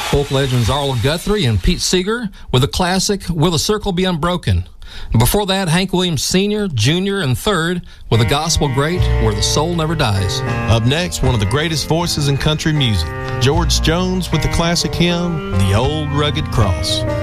Folk legends Arlo Guthrie and Pete Seeger with the classic Will the Circle Be Unbroken. Before that, Hank Williams Sr., Jr., and III with the gospel great Where the Soul Never Dies. Up next, one of the greatest voices in country music, George Jones with the classic hymn, The Old Rugged Cross.